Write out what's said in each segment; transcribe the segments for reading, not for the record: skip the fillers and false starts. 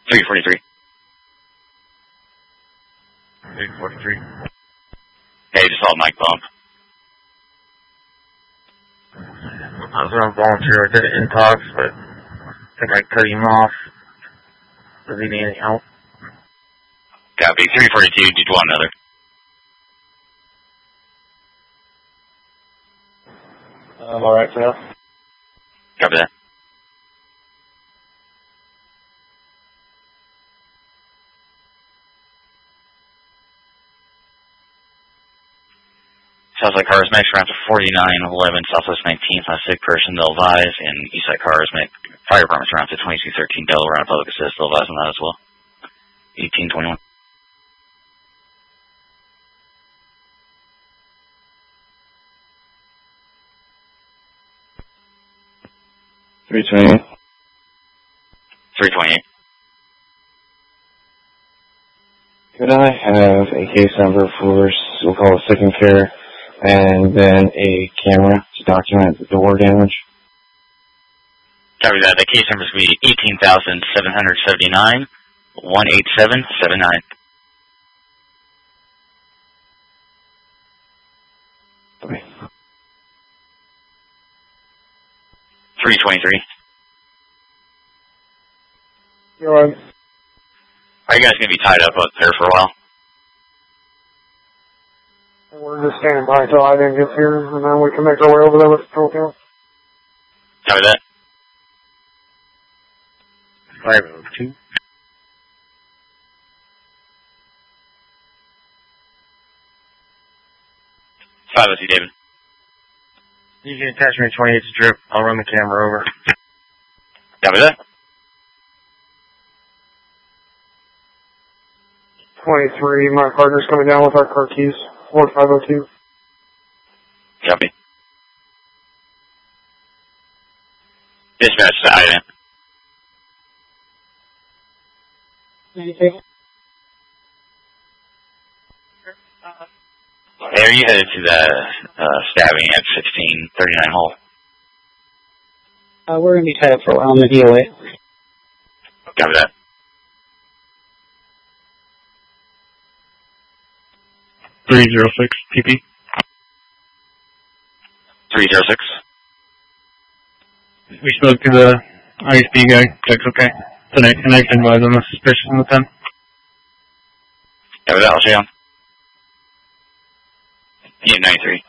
343. 343. Hey, just saw Mike bump. I was going to volunteer. I did it in talks, but I think I cut him off. Does he need any help? Copy. 342, did you want another? I'm alright for now. Copy that. Southside Cars Max round to 4911, Southwest 19th on a sick person, they'll advise, and Eastside Cars make fire departments round to 2213 Delaware on a public assist, they'll advise on that as well. 1821. $328. 328. Could I have a case number for, we'll call it second care, and then a camera to document the door damage? Copy that. The case number is going to be 18,779, 18779. Okay. 323. You're right. Are you guys going to be tied up there for a while? We're just standing by until I then gets here, and then we can make our way over there with the patrol car. Copy that. 502. David. You can attach me to 28 to drip. I'll run the camera over. Copy that. 23, my partner's coming down with our car keys. 4502. Copy. Dispatch to Ida. Anything? Hey, are you headed to the stabbing at 1639 Hall? We're going to be tied up for a while on the DOA. Copy that. $306 PP. 306. We spoke to the ISP guy. That's okay. Tonight, and I can advise on the suspicion with them. Copy that. I'll show you on. 93.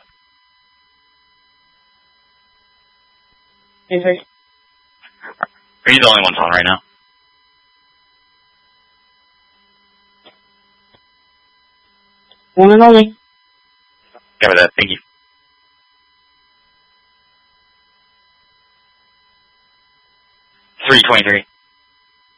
Anything? Are you the only ones on right now? One and only. Copy that. Thank you. 323.